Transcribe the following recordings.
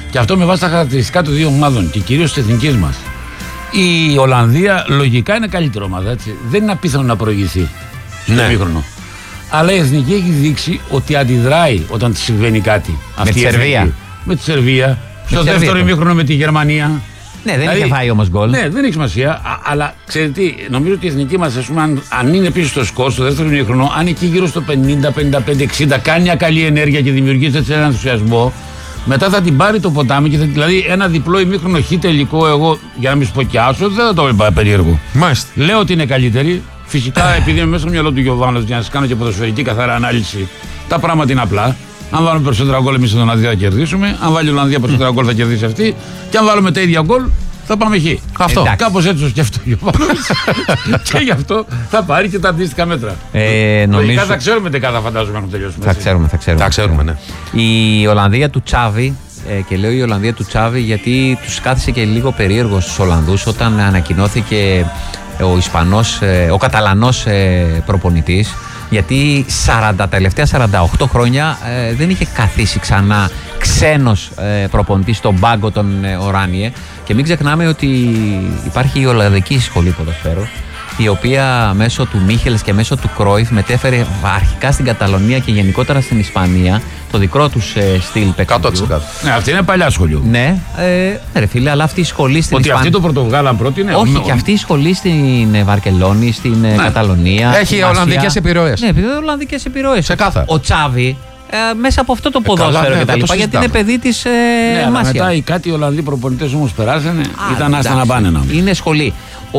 Και αυτό με βάση τα χαρακτηριστικά των δύο ομάδων και κυρίως της εθνικής μας. Η Ολλανδία λογικά είναι καλύτερη ομάδα, έτσι. Δεν είναι απίθανο να προηγηθεί στο ημίχρονο. Αλλά η εθνική έχει δείξει ότι αντιδράει όταν της συμβαίνει κάτι. Με τη Σερβία. Με τη Σερβία. Στο δεύτερο ημίχρονο με τη Γερμανία. Ναι, δεν είχε φάει όμως γκολ. Ναι, δεν έχει σημασία. Αλλά ξέρετε τι, νομίζω ότι η εθνική μας, αν είναι πίσω στο σκορ, στο δεύτερο ημίχρονο, αν εκεί γύρω στο 50, 55, 60, κάνει μια καλή ενέργεια και δημιουργήσει έτσι έναν ενθουσιασμό, μετά θα την πάρει το ποτάμι και δηλαδή ένα διπλό ημίχρονο χ τελικό. Εγώ, για να μην σποκιάσω, δεν θα το έβλεπα περίεργο. Μάλιστα. Λέω ότι είναι καλύτερη. Φυσικά, επειδή είμαι μέσα στο μυαλό του Γιωβάνος, για να σας κάνω και ποδοσφαιρική καθαρά ανάλυση, τα πράγματα είναι απλά. Αν βάλουμε περισσότερα γκολ, εμείς στην Ολλανδία θα κερδίσουμε. Αν βάλει η Ολλανδία περισσότερα γκολ, θα κερδίσει αυτή. Και αν βάλουμε τα ίδια γκολ, θα πάμε χ. Αυτό. Κάπως έτσι το σκέφτομαι ο Γιωβάνος. Και γι' αυτό θα πάρει και τα αντίστοιχα μέτρα. Νομίζω... Θα ξέρουμε τι θα φαντάζομαι να τελειώσουμε. Θα ξέρουμε, ναι. Η Ολλανδία του Τσάβη. Και λέω η Ολλανδία του Τσάβη γιατί τους κάθισε και λίγο περίεργο στους Ολλανδούς όταν ανακοινώθηκε ο Καταλανός προπονητής, γιατί τα τελευταία 48 χρόνια δεν είχε καθίσει ξανά ξένος προπονητής στον πάγκο των Οράνιε. Και μην ξεχνάμε ότι υπάρχει η Ολλανδική σχολή ποδοσφαίρου, η οποία μέσω του Μίχελς και μέσω του Κρόιφ μετέφερε αρχικά στην Καταλωνία και γενικότερα στην Ισπανία το δικό τους στυλ παιχνιδιού. Ναι, αυτή είναι παλιά σχολή. Ναι, ρε φίλε, αλλά αυτή η σχολή στην Ισπανία. Ότι αυτή το πρωτοβγάλαν πρώτη, ναι. Όχι, και αυτή η σχολή στην Βαρκελόνη, στην Καταλωνία. Έχει Ολλανδικές επιρροές. Ναι, επειδή Ολλανδικές επιρροές. Ξεκάθαρα. Ο Τσάβη. Μέσα από αυτό το ποδόσφαιρο και τα λοιπά, γιατί είναι παιδί της Μάσια. Μετά κάτι οι Ολλανδοί προπονητές όμως περάσανε, ήταν άστα να πάνε να. Είναι σχολή.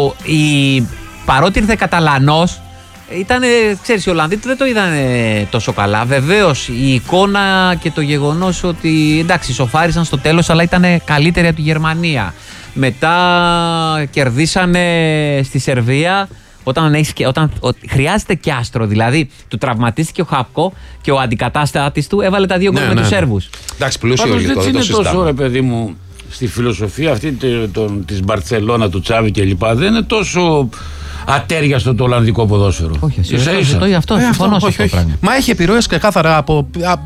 Παρότι ήρθε Καταλανός, ξέρεις, οι Ολλανδοί δεν το είδαν τόσο καλά. Βεβαίως η εικόνα και το γεγονός ότι εντάξει, σοφάρισαν στο τέλος, αλλά ήταν καλύτεροι από τη Γερμανία. Μετά κερδίσανε στη Σερβία. Όταν χρειάζεται και άστρο, δηλαδή του τραυματίστηκε ο Χάπκο και ο αντικατάστατης του έβαλε τα 2 γκολ με τους Σέρβους. Εντάξει, πλούσιο υλικό, δεν είναι τόσο, ρε παιδί μου, στη φιλοσοφία αυτή της Μπαρτσελώνα, του Τσάβη κλπ. Δεν είναι τόσο ατέριαστο το Ολλανδικό ποδόσφαιρο. Όχι, αυτό συμφωνώ. Μα έχει επιρροές ξεκάθαρα από.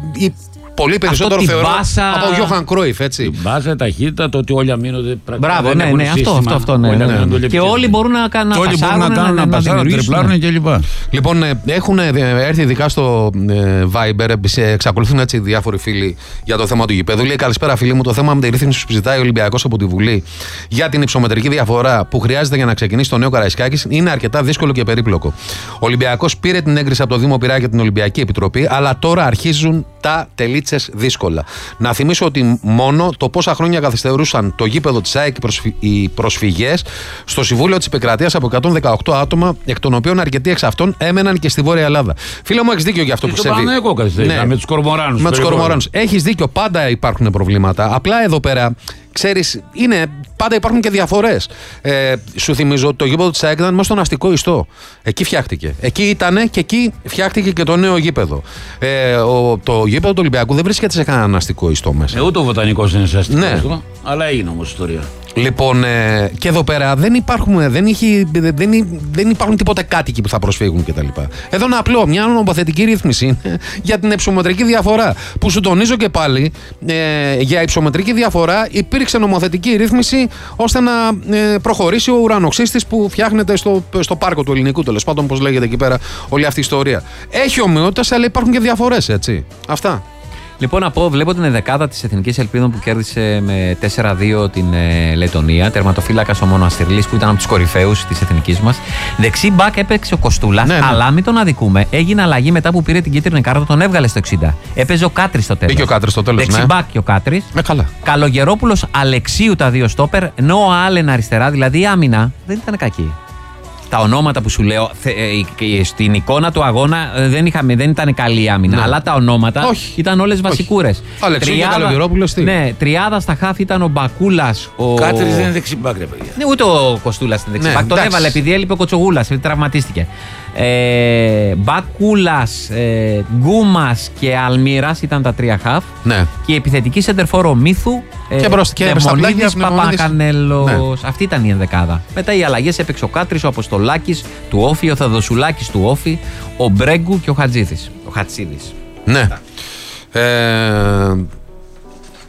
Πολύ περισσότερο θεωρώ από τον Γιώχαν Κρόιφ, έτσι. Την μπάσα, ταχύτητα, το ότι όλοι αμήνονται πρακτικά. Μπράβο, ναι, αυτό. Ναι. Και όλοι μπορούν να κάνουν να πασάρουν, να τριπλάρουν κλπ. Λοιπόν, έχουν έρθει ειδικά στο Viber, εξακολουθούν έτσι διάφοροι φίλοι για το θέμα του γηπέδου. Λέει: καλησπέρα, φίλοι μου. Το θέμα με τη ρύθμιση που ζητάει ο Ολυμπιακός από τη Βουλή για την υψομετρική διαφορά που χρειάζεται για να ξεκινήσει το νέο Καραϊσκάκης είναι αρκετά δύσκολο και περίπλοκο. Ο Ολυμπιακός πήρε την έγκριση από το Δήμο Πειραιά και την Ολυμπιακή Επιτροπή, αλλά τώρα αρχίζουν τα τελίτσες δύσκολα. Να θυμίσω ότι μόνο το πόσα χρόνια καθυστερούσαν το γήπεδο της ΑΕΚ οι προσφυγές στο Συμβούλιο της Επικρατείας από 118 άτομα, εκ των οποίων αρκετοί εξ αυτών έμεναν και στη Βόρεια Ελλάδα. Φίλε μου, έχεις δίκιο για αυτό που συμβεί. Ναι, με τους Κορμοράνους. Με τους Κορμοράνους. Έχεις δίκιο, πάντα υπάρχουν προβλήματα. Απλά εδώ πέρα, ξέρεις, πάντα υπάρχουν και διαφορές. Σου θυμίζω ότι το γήπεδο της ΑΕΚ ήταν μέσα στον αστικό ιστό. Εκεί φτιάχτηκε. Εκεί ήταν και εκεί φτιάχτηκε και το νέο γήπεδο. Το γήπεδο του Ολυμπιακού δεν βρίσκεται σε κανέναν αστικό ιστό μέσα. Ούτε ο Βοτανικός είναι σε αστικό ιστό, αλλά έγινε όμως ιστορία. Λοιπόν, και εδώ πέρα δεν υπάρχουν τίποτε κάτοικοι που θα προσφύγουν κτλ. Εδώ είναι απλό, μια νομοθετική ρύθμιση για την υψομετρική διαφορά. Που σου τονίζω και πάλι, για υψομετρική διαφορά υπήρξε νομοθετική ρύθμιση ώστε να προχωρήσει ο ουρανοξύστης που φτιάχνεται στο πάρκο του Ελληνικού, τέλος πάντων, όπως λέγεται εκεί πέρα όλη αυτή η ιστορία. Έχει ομοιότητες, αλλά υπάρχουν και διαφορές, έτσι. Αυτά. Λοιπόν, βλέπω την δεκάδα της Εθνικής Ελπίδων που κέρδισε με 4-2 την Λετονία. Τερματοφύλακας ο Μοναστηρλής που ήταν από τους κορυφαίους της εθνικής μας. Δεξί μπακ έπαιξε ο Κοστούλας, αλλά μην τον αδικούμε. Έγινε αλλαγή μετά που πήρε την κίτρινη κάρτα, τον έβγαλε στο 60. Έπαιζε ο Κάτρης στο τέλος. Μπήκε ο Κάτρης στο τέλος. Δεξί μπακ και ο Κάτρης. Καλά. Καλογερόπουλος Αλεξίου τα 2 στόπερ, ενώ ο Άλεν αριστερά, δηλαδή η άμυνα δεν ήταν κακή. Τα ονόματα που σου λέω, στην εικόνα του αγώνα δεν ήταν καλή άμυνα. Ναι. Αλλά τα ονόματα ήταν όλες βασικούρες. Αλεξίου και Καλογερόπουλος. Ναι, τριάδα στα χάφη ήταν ο Μπακούλας. Ο Κάτρης δεν είναι δεξιμπάκ, ρε παιδιά. Ναι, ούτε ο Κοστούλας είναι δεξιμπάκ. Ναι, τον έβαλε επειδή έλειπε ο Κοτσογούλας, επειδή τραυματίστηκε. Μπακούλας, Γκούμας και Αλμύρας ήταν τα 3 χαφ. Ναι. Και η επιθετική σεντερφόρο Μύθου. Και Μεμονίδης, Παπακανέλος. Ναι. Αυτή ήταν η ενδεκάδα. Μετά οι αλλαγές έπαιξε ο Κάτρης, ο Αποστολάκης του Όφη, ο Θεοδοσουλάκης του Όφη, ο Μπρέγκου και ο Χατζίδης. Ναι.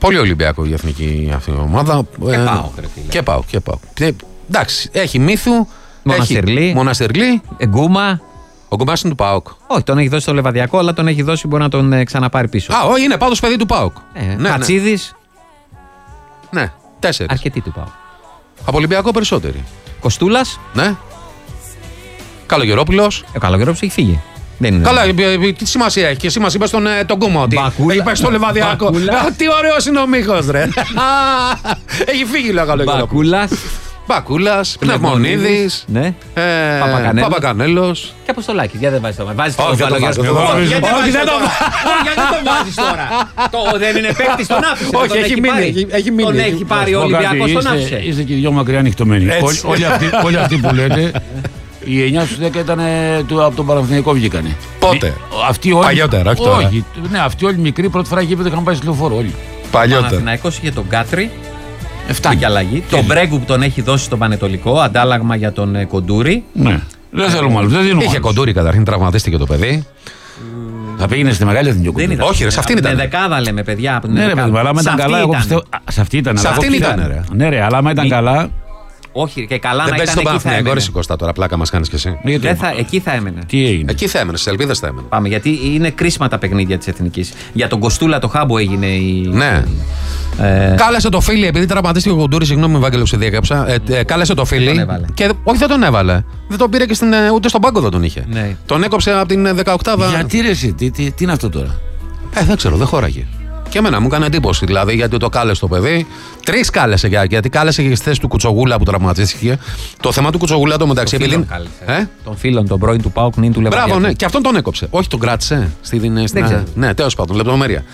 Πολύ Ολυμπιακό η εθνική αυτή η ομάδα. Και πάω. Εντάξει, έχει Μύθου. Μοναστερλή. Γκούμα. Ο Γκουμάς είναι του ΠΑΟΚ. Όχι, τον έχει δώσει στο Λεβαδιακό, αλλά τον έχει δώσει, μπορεί να τον ξαναπάρει πίσω. Όχι, είναι πάντως παιδί του ΠΑΟΚ. Κατσίδης. Ναι, 4. Αρκετοί του ΠΑΟΚ. Από Ολυμπιακό περισσότεροι. Κοστούλας. Ναι. Καλογερόπουλος. Ο Καλογερόπουλος έχει φύγει. Δεν είναι. Καλά, τι σημασία έχει. Και εσύ μας είπες τον Γκούμα ότι έχει πάει στο Λεβαδιακό. Τι ωραίος είναι ο Μίχος, ρε. Έχει φύγει, λέω Καλογερόπουλος. Μπακούλας, Πνευμονίδης, ναι. Παπακανέλος. Και Αποστολάκης. Για δεν βάζεις το. Βάζεις Όχι, δεν το βάζεις. Γιατί δεν το βάζεις τώρα. Δεν είναι παίκτης, τον άφησε. Όχι, έχει μείνει. Τον έχει πάρει ο Ολυμπιακός, τον άφησε. Είστε και δυο μακριά ανοιχτωμένοι. Όλοι αυτοί που λέτε, οι 9 στους 10 ήταν από τον Παναθηναϊκό βγήκανε. Πότε? Παλιότερα, όχι τώρα. Όχι, ναι, αυτοί όλοι μικροί πρώτη φορά γήπεδο είχαν πάει στη λεωφόρο όλοι. Παλιότερα. Ο Παναθηναϊκός είχε τον Κάτρι. 7 για αλλαγή. Τον Μπρέγκου που τον έχει δώσει στον Πανετολικό, αντάλλαγμα για τον Κοντούρη. Ναι. Δεν θέλουμε άλλο. Είχε Κοντούρη καταρχήν, τραυματίστηκε το παιδί. Θα πήγαινε στη μεγάλη εθνική Κοντούρη. Όχι, σε αυτήν ήταν. Με δεκάδα λέμε, παιδιά. Ναι, ρε παιδί, αλλά άμα ήταν καλά. Σε αυτή ήταν. Σε αυτήν ήταν. Ναι, ρε, αλλά άμα ήταν καλά. Όχι, και καλά δεν να ήταν στον εκεί θα έμενε. Παναθηναϊκό, Κώστα, τώρα πλάκα μας κάνεις κι εσύ. Εκεί θα έμενε. Τι έγινε? Εκεί θα έμενε, στις Ελπίδες θα έμενε. Πάμε, γιατί είναι κρίσιμα τα παιχνίδια της Εθνικής. Για τον Κοστούλα το Χάμπο έγινε η. Ναι. Κάλεσε το φίλι, επειδή τραυματίστηκε ο Κοντούρης, συγγνώμη, Ευάγγελο, που σε διέκαψα. Κάλεσε το φίλι. Όχι, δεν τον έβαλε. Δεν τον πήρε και ούτε στον πάγκο δεν τον είχε. Ναι. Τον έκοψε από την 18η. Γιατί ρε, εσύ, τι είναι αυτό τώρα? Δεν ξέρω, δεν χώραγε. Και εμένα μου έκανε εντύπωση, δηλαδή, γιατί το κάλεσε το παιδί. 3 κάλεσε, γιατί κάλεσε και στη θέση του Κουτσογούλα που τραυματίστηκε. Το θέμα του Κουτσογούλα το μεταξύ. Τον φίλον, τον πρώην του ΠΑΟΚ, νυν του Λεβαδιακού. Μπράβο, ναι, και αυτόν τον έκοψε. Όχι, τον κράτησε. Ναι, τέλος πάντων, λεπτομέρεια.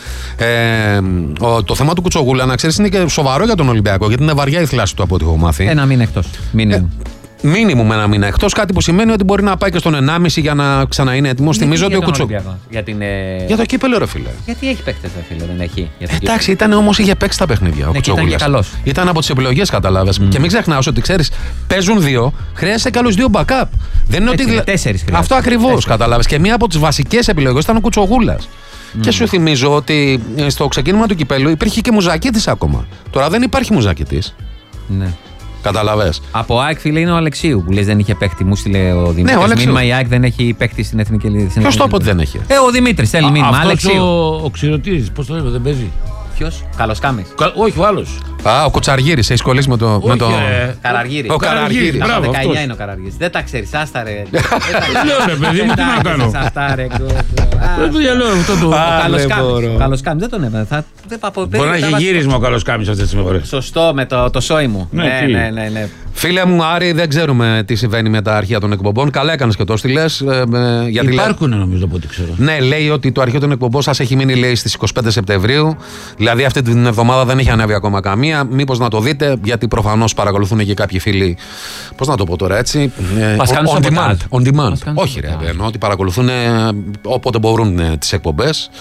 Το θέμα του Κουτσογούλα, να ξέρεις, είναι και σοβαρό για τον Ολυμπιακό, γιατί είναι βαριά η θλάση του από ό,τι έχω μάθει. Ένα μήνα εκτός. Μίνιμουμ ένα μήνα εκτός, κάτι που σημαίνει ότι μπορεί να πάει και στον 1,5 για να ξαναείνε έτοιμο. Θυμίζω ότι ο Κουτσογούλας. Για το κύπελλο, ρε φίλε. Γιατί έχει παίκτες, ρε φίλε, δεν έχει. Εντάξει, είχε παίξει τα παιχνίδια ο Κουτσογούλας. Ήταν από τις επιλογές, καταλάβες. Και μην ξεχνάς ότι ξέρεις, παίζουν 2, χρειάζεται κι άλλους 2 backup. Δεν είναι ότι. 4 αυτό ακριβώς, καταλάβες. Και μία από τις βασικές επιλογές ήταν ο Κουτσογούλας. Και σου θυμίζω ότι στο ξεκίνημα του κυπέλλου υπήρχε και Μουζακίτης ακόμα. Τώρα δεν υπάρχει Μουζακίτης. Ναι. Καταλαβες. Από ΑΕΚ, φίλε, είναι ο Αλεξίου που λες δεν είχε παίκτη. Μου στείλε ο Δημήτρης. Ναι, μήνυμα η ΑΕΚ δεν έχει παίκτη στην εθνική Ελλάδα. Ποιος το είπε ότι δεν έχει? Ο Δημήτρης στέλνει μήνυμα. Αλεξίου. Ο Ξηροτήρης, πώς το είπε, δεν παίζει. Ποιος? Καλοσκάμης. Όχι, ο άλλος. Ο Κοτσαργύρης, έχει κολλήσει με το. Καραργύρης. Ο Καραργύρης. Από 19 είναι ο Καραργύρης. Δεν τα ξέρεις, άστα ρε. Λέω ρε παιδί μου, τι να κάνω. Δεν το γελώ αυτό το. Ο Καλοσκάμης δεν τον έβαλε. Μπορεί να έχει γύρισμα ο Καλοσκάμης αυτές τις μέρες. Σωστό, με το σόι μου. Ναι. Φίλε μου, Άρη, δεν ξέρουμε τι συμβαίνει με τα αρχεία των εκπομπών. Καλά έκανες και το στείλες. Υπάρχουν, νομίζω, από ό,τι ξέρω. Ναι, λέει ότι το αρχείο των εκπομπών σας έχει μείνει, λέει, στις 25 Σεπτεμβρίου. Δηλαδή αυτή την εβδομάδα δεν έχει ανέβει ακόμα καμία. Μήπως να το δείτε, γιατί προφανώς παρακολουθούν και κάποιοι φίλοι. Πώς να το πω τώρα, έτσι. On demand. Όχι, ρε. Εννοώ ότι παρακολουθούν όποτε μπορούν τις εκπομπές.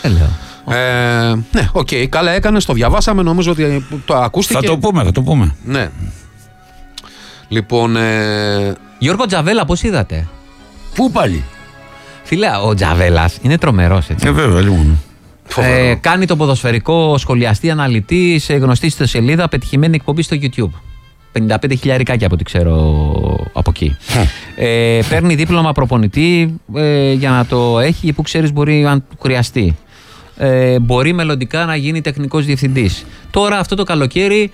Ναι, οκ, καλά έκανες, το διαβάσαμε. Νομίζω ότι το ακούστηκε. Θα το πούμε. Ναι. Λοιπόν. Γιώργο Τζαβέλα, πώς είδατε? Πού πάλι? Φίλε, ο Τζαβέλας είναι τρομερός, έτσι. Βέβαια, λοιπόν. Κάνει το ποδοσφαιρικό σχολιαστή, αναλυτή, γνωστή στη σελίδα, πετυχημένη εκπομπή στο YouTube. 55.000 από ό,τι ξέρω από εκεί. Παίρνει δίπλωμα προπονητή για να το έχει, που ξέρεις μπορεί αν χρειαστεί. Μπορεί μελλοντικά να γίνει τεχνικός διευθυντής. Τώρα αυτό το καλοκαίρι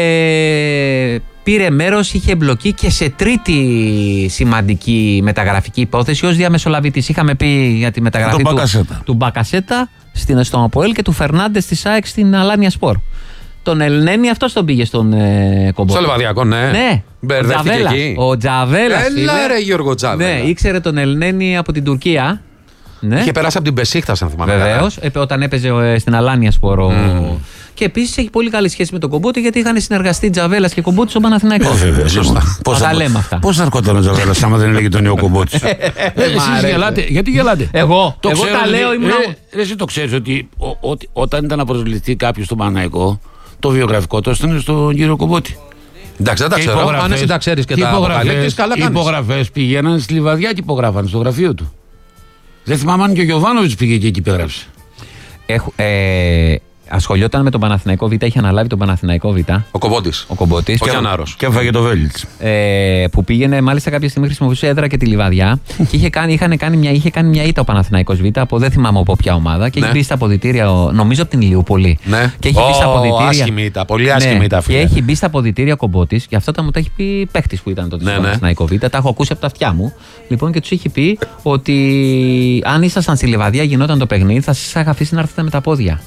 πήρε μέρος, είχε εμπλοκή και σε τρίτη σημαντική μεταγραφική υπόθεση ως διαμεσολαβητής. Είχαμε πει για τη μεταγραφή του Μπακασέτα στον ΑΠΟΕΛ και του Φερνάντες της ΑΕΚ στην Αλάνια Σπορ. Τον Ελνένη αυτός τον πήγε στον Κομπό. Στο Λεβαδιακό, ναι. Ναι. Ο Τζαβέλας. Έλα ρε Γιώργο Τζαβέλα. Ναι, ήξερε τον Ελνένη από την Τουρκία. Ναι. Είχε περάσει από την Μπεσίχτας, αν θυμάμαι. Βεβαίως, όταν έπαιζε στην Αλάνια Σπορ. Και επίσης έχει πολύ καλή σχέση με τον Κομπότη, γιατί είχαν συνεργαστεί Τζαβέλας και Κομπότη στον Παναθηναϊκό. Πώς θα λέμε αυτά. Πώς θα έρχονταν ο Τζαβέλας άμα δεν έλεγε τον νέο Κομπότη? Εσείς γελάτε. Γιατί γελάτε? Εγώ τα λέω. Εσύ το ξέρεις ότι όταν ήταν να προσληφθεί κάποιος στον Παναθηναϊκό, το βιογραφικό του ήταν στον κύριο Κομπότη. Εντάξει, δεν τα ξέρω. Αν εσύ τα ξέρεις και τα αποκαλύπτεις, καλά κάνεις. Οι υπογραφές πήγαιναν στη Λιβαδιά και υπογράφαν στο γραφείο του. Δεν θυμάμαι αν και ο Γιωβάνοβιτς πήγε και εκεί υπέγραψε. ασχολιόταν με τον Παναθηναϊκό Β, είχε αναλάβει τον Παναθηναϊκό Β. Ο Κομπότης. Ο Κομπότης. Ο Γιαννάρος. Και έφαγε το Βέλιτς. Που πήγαινε, μάλιστα κάποια στιγμή χρησιμοποιούσε έδρα και τη Λιβαδιά. Και είχε κάνει μια ήττα ο Παναθηναϊκός Β από δεν θυμάμαι από ποια ομάδα. Και έχει μπει στα αποδυτήρια, νομίζω από την Ηλιούπολη. Ναι. Και έχει μπει στα αποδυτήρια. Άσχημη ήττα, πολύ άσχημη ήττα. Και έχει μπει στα αποδυτήρια ο Κομπότης. Και αυτό μου τα έχει πει παίχτης που ήταν τότε στο Παναθηναϊκό Β. Τα έχω ακούσει από τα αυτιά μου. Λοιπόν, και του είχε πει ότι αν ήσασταν στη Λιβαδιά γινόταν το παιχνίδι, θα σας είχα αφήσει να έρθετε με τα πόδια.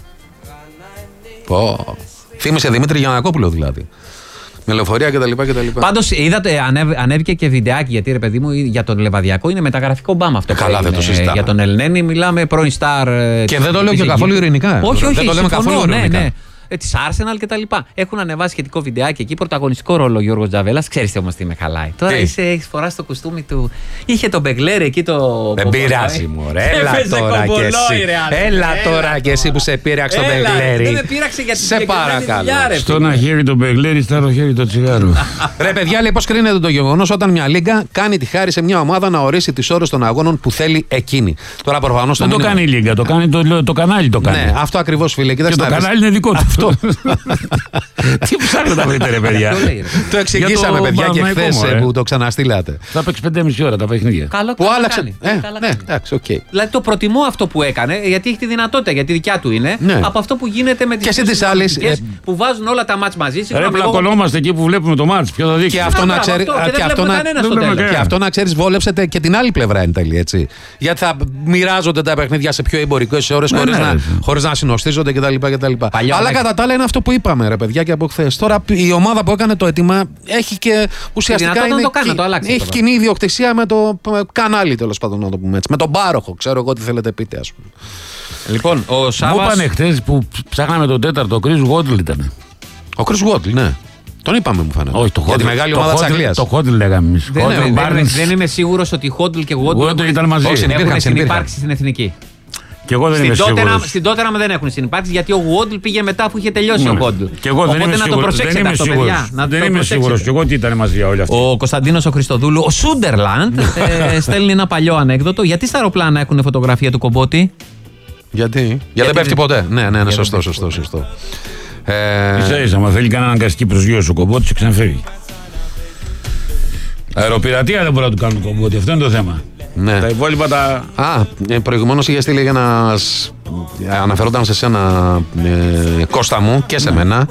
Θύμισε Δημήτρη Γιαννακόπουλο δηλαδή. Με λεωφορεία κτλ. Πάντως είδατε, ανέβηκε και βιντεάκι γιατί ρε παιδί μου για τον Λεβαδιακό είναι μεταγραφικό μπαμ αυτό. Καλά, δεν το συζητάμε. Για τον Ελνένη μιλάμε πρώην στάρ. Και δεν το λέω και καθόλου ειρηνικά. Όχι, δεν το λέμε καθόλου ειρηνικά. Ναι. Τη Arsenal και τα λοιπά. Έχουν ανεβάσει σχετικό βιντεάκι εκεί. Πρωταγωνιστικό ρόλο ο Γιώργος Τζαβέλας. Ξέρεις όμως τι με χαλάει. Τώρα έχεις φοράσει το κουστούμι του. Είχε τον Μπεγκλέρ εκεί το. Δεν πειράζει, μωρέ. Έλα τώρα κι εσύ που σε πείραξε τον Μπεγκλέρ. Δεν με πείραξε γιατί σε παρακαλώ. Στο ένα χέρι τον Μπεγκλέρ, στο άλλο χέρι το τσιγάρο. Ρε παιδιά, λέει πώς κρίνεται το γεγονός όταν μια λίγκα κάνει τη χάρη σε μια ομάδα να ορίσει τις ώρες των αγώνων που θέλει εκείνη. Τώρα προφανώς δεν το κάνει η λίγκα, το κανάλι το κάνει. Ναι, αυτό ακριβώς φίλε. Και το κανάλι είναι δικό του. Τι ψάχνετε να βρείτε, ρε παιδιά. Το εξηγήσαμε, παιδιά, και χθες που το ξαναστήλατε. Θα παίξει 5,5 ώρα τα παιχνίδια. Που άλλαξε. Ναι, εντάξει, οκ. Δηλαδή το προτιμώ αυτό που έκανε, γιατί έχει τη δυνατότητα, γιατί δικιά του είναι, από αυτό που γίνεται με τις άλλες που βάζουν όλα τα μάτς μαζί. Ρε πλακωνόμαστε εκεί που βλέπουμε το μάτς. Ποιο θα δείξει. Και αυτό να ξέρεις, βόλεψετε και την άλλη πλευρά εν τέλει, έτσι. Γιατί θα μοιράζονται τα παιχνίδια σε πιο εμπορικές ώρες χωρίς να συνοστίζονται κτλ. Αλλά κατά τα άλλα είναι αυτό που είπαμε, ρε παιδιά, και από χθες. Τώρα η ομάδα που έκανε το αίτημα έχει και ουσιαστικά έχει κοινή ιδιοκτησία με το κανάλι, τέλος πάντων, να το πούμε έτσι. Με τον πάροχο, ξέρω εγώ τι θέλετε πείτε, ας πούμε. Λοιπόν, ο Σάββας. Μου είπανε χθες που ψάχναμε τον τέταρτο, ο Chris Waddle ήταν. Ο Chris Waddle, ναι. Τον είπαμε, μου φαίνεται. Όχι, το για τη μεγάλη ομάδα της Αγγλίας. Το Waddle λέγαμε εμείς. Δεν είμαι σίγουρος ότι Waddle και Waddle ήταν μαζί. Έχουν συνυπάρξει στην εθνική. Και εγώ δεν είμαι σίγουρος. Στην Tottenham δεν έχουν συνυπάρξει γιατί ο Waddle πήγε μετά αφού είχε τελειώσει ο Waddle. Και εγώ δεν είμαι σίγουρος. Να το προσέξετε αυτό, παιδιά. Δεν είμαι σίγουρος. Και εγώ τι ήταν μαζί όλοι αυτοί. Ο Κωνσταντίνος ο Χριστοδούλου, ο Σούντερλαντ, στέλνει ένα παλιό ανέκδοτο. Γιατί στα αεροπλάνα έχουν φωτογραφία του Κομπότη? Γιατί δεν πέφτει ποτέ. Ναι, σωστό. Ίσα-ίσα, μα θέλει κανέναν αναγκαστική προσγείωση ο Κομπότης και ξαναφεύγει. Αεροπειρατεία δεν μπορεί να του κάνουν Κομπότη, αυτό είναι το θέμα. Ναι. Τα υπόλοιπα τα. Προηγουμένως είχε στείλει για να. Αναφερόταν σε σένα, Κώστα μου, και σε μένα.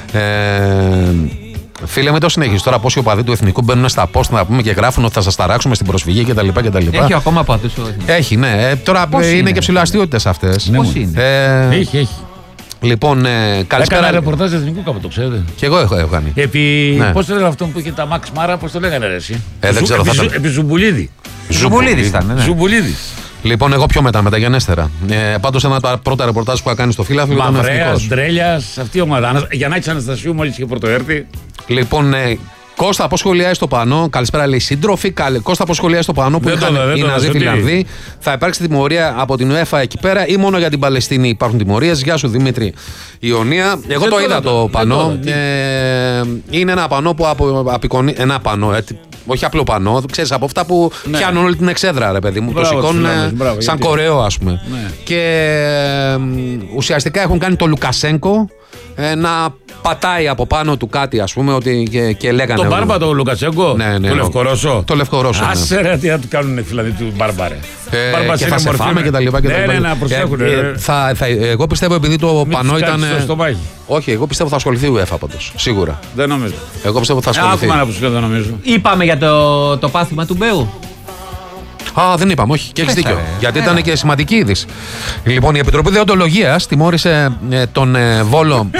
Φίλε, μην το συνεχίσεις τώρα. Πόσοι οπαδοί του Εθνικού μπαίνουν στα post να πούμε και γράφουν ότι θα σας ταράξουμε στην προσφυγή κτλ. Έχει ακόμα από αυτούς. Έχει, ναι. Τώρα είναι και ψηλοαστιότητες αυτές. Πώς είναι? Έχει. Λοιπόν, καλησπέρα. Έκανα ρεπορτάζ εθνικού κάποτε, το ξέρετε. Και εγώ έχω κάνει. Πώς το λέγανε αυτόν που είχε τα Max Mara, πώς το λέγανε ρε εσύ? Δεν ξέρω. Επί Ζουμπουλίδη. Ζουμπουλίδης ήταν, ναι. Ζουμπουλίδης. Λοιπόν, εγώ πιο μεταγενέστερα. Πάντως ένα από τα πρώτα ρεπορτάζ που είχα κάνει στο Φύλαφλο ήταν εθνικός. Μαυρέας, Ντρέλιας, αυτή η ομάδα. Γιαννάκης Αναστασίου μόλις είχε πρωτοέρθει. Λοιπόν, Κώστα, πώς σχολιάζει το πανό? Καλησπέρα, λέει σύντροφοι. Κώστα, πώς σχολιάζει το πανό που είχαν οι Ναζί Φιλανδοί? Θα υπάρξει τιμωρία από την UEFA εκεί πέρα ή μόνο για την Παλαιστίνη υπάρχουν τιμωρίες? Γεια σου, Δημήτρη Ιωνία. Εγώ το είδα το πανό. Είναι ένα πανό που απεικονίζει. Ένα πανό, όχι απλό πανό, ξέρεις, από αυτά που πιάνουν όλη την εξέδρα, ρε παιδί μου. Το σηκώνουν σαν κορεό, ας πούμε. Και ουσιαστικά έχουν κάνει το Λουκασένκο να πατάει από πάνω του κάτι, ας πούμε, ότι και λέγανε. Τον Μπάρμπα, το Λουκασέγκο, το Λευκορώσο. Το Λευκορώσο. Άσε ρε, τι θα του κάνουν οι Φιλανδοί του Μπάρμπαρε. Και θα σε φάμε και τα λοιπά. Ναι, να προσέχουν. Εγώ πιστεύω επειδή το πανό ήταν. Όχι, εγώ πιστεύω θα ασχοληθεί η UEFA πάντως. Σίγουρα. Δεν νομίζω. Εγώ πιστεύω θα ασχοληθεί. Άκουμα να πω, δεν νομίζω. Είπαμε για το πάθημα του Μπέου. Δεν είπαμε, όχι, και έχεις δίκιο. Γιατί ήταν και σημαντική είδηση. Λοιπόν, η Επιτροπή Δεοντολογίας τιμώρησε τον Βόλο.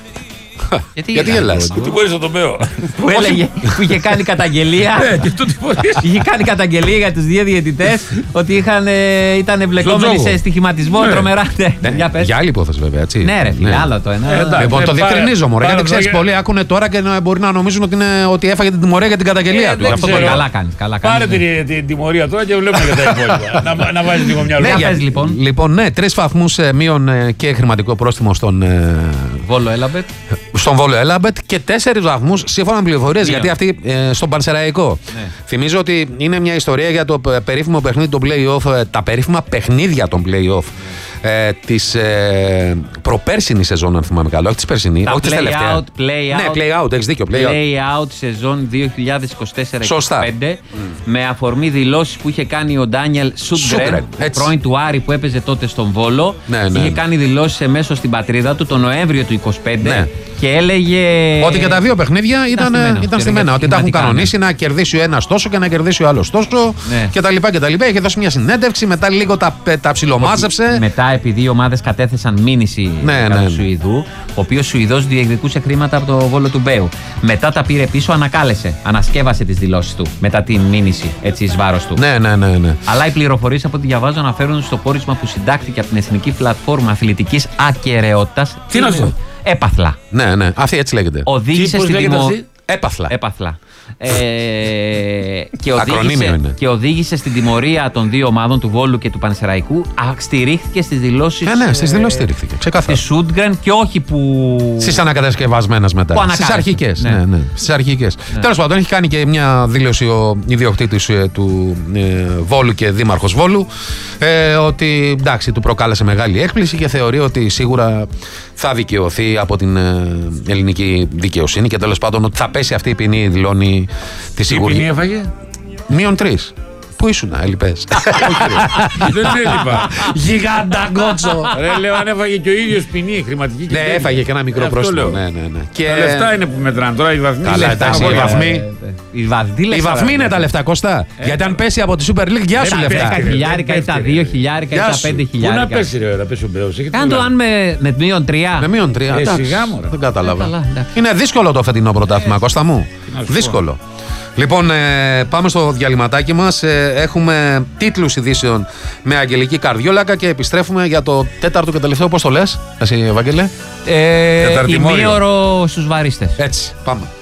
Γιατί γελάς? Που τιμώρησε τον Μπέο. Που έλεγε, που είχε κάνει καταγγελία. Είχε κάνει καταγγελία για τους δύο διαιτητές ότι ήταν εμπλεκόμενοι σε στοιχηματισμό τρομερά. Για άλλη υπόθεση, βέβαια, έτσι. Ναι, ρε φίλε, άλλο το ένα. Λοιπόν, το διευκρινίζω, μωρέ. Γιατί ξέρεις, πολλοί ακούνε τώρα και μπορεί να νομίζουν ότι έφαγε την τιμωρία για την καταγγελία του. Αυτό καλά κάνεις. Πάρε την τιμωρία τώρα και βλέπουμε και τα υπόλοιπα. Να βάζει λίγο μυαλό. Λοιπόν, ναι, 3 βαθμούς μείον και χρηματικό πρόστιμο στον Βόλο Έλαμπετ. Στον Βόλο Έλαμπετ και 4 βαθμούς σύμφωνα με πληροφορίες. Γιατί αυτή στον Πανσεραϊκό. Θυμίζω ότι είναι μια ιστορία για το περίφημο παιχνίδι των play-off, τα περίφημα παιχνίδια των play-off της προπέρσινη σεζόν, αν θυμάμαι καλά. Όχι της περσινή, όχι της τελευταία. Ναι, play out, έχεις δίκιο. Play out σεζόν 2024-2025. Σωστά. Με αφορμή δηλώσεις που είχε κάνει ο Ντάνιελ Σούντγκρεν, πρώην του Άρη που έπαιζε τότε στον Βόλο. Είχε κάνει δηλώσεις εμέσως στην πατρίδα του τον Νοέμβριο του 2025 και έλεγε. Ότι και τα δύο παιχνίδια ήταν στημένα. Ότι τα έχουν κανονίσει να κερδίσει ο ένας τόσο και να κερδίσει ο άλλος τόσο κτλ. Είχε δώσει μια συνέντευξη, μετά λίγο τα ψιλομάζεψε. Μετά, επειδή οι ομάδες κατέθεσαν μήνυση κατά του Σουηδού, ο οποίος Σουηδός διεκδικούσε χρήματα από το Βόλο του Μπέου. Μετά τα πήρε πίσω, ανασκεύασε τις δηλώσεις του μετά την μήνυση εις βάρος του. Ναι. Αλλά οι πληροφορίες από ό,τι διαβάζω αναφέρουν στο πόρισμα που συντάχθηκε από την Εθνική Πλατφόρμα Αθλητικής Ακεραιότητας. Τι είναι αυτό? Έπαθλα. Ναι, αυτή έτσι λέγεται. Οδήγησε στην Έπαθλα. Και οδήγησε στην τιμωρία των δύο ομάδων, του Βόλου και του Πανσεραϊκού. Στηρίχθηκε στις δηλώσεις. Ναι, στις δηλώσεις στηρίχθηκε. Ξεκάθαρα. Της Σούντγκρεν και όχι που. Στις ανακατασκευασμένες μετά. Στις αρχικές. Ναι. Στις αρχικές. Τέλος πάντων, έχει κάνει και μια δήλωση ο ιδιοκτήτης του Βόλου και δήμαρχος Βόλου ότι εντάξει, του προκάλεσε μεγάλη έκπληξη και θεωρεί ότι σίγουρα θα δικαιωθεί από την ελληνική δικαιοσύνη και τέλος πάντων ότι θα πέσει αυτή η ποινή, δηλώνει τη σιγουριά. Τι ποινή έφαγε? -3. Πού ήσουν, έλειπες? Δεν έλειπα. Γιγανταγκότσο. Ρε, λέω, αν έφαγε και ο ίδιος ποινή, χρηματική. Ναι, έφαγε και ένα μικρό πρόστιμο. Ναι. Τα λεφτά είναι που μετράνε τώρα, οι βαθμοί. Καλά, εντάξει, οι βαθμοί είναι τα λεφτά, Κωστά. Γιατί αν πέσει από τη Super League, γεια σου λεφτά. 10.000 ή τα 2.000 ή τα 5.000. Πού να πέσει, ρε, να πέσει ο Μπέος? Κάντο αν με -3. Με -3. Σιγά μου. Δεν κατάλαβα. Είναι δύσκολο το φετινό πρωτάθλημα, Κώστα μου. Δύσκολο. Λοιπόν, πάμε στο διαλυματάκι μας. Έχουμε τίτλους ειδήσεων με Αγγελική Καρδιόλακα και επιστρέφουμε για το τέταρτο και τελευταίο. Πώς το λες, εσύ, Ευαγγέλε? Ημίωρο στους βαρίστες. Έτσι, πάμε.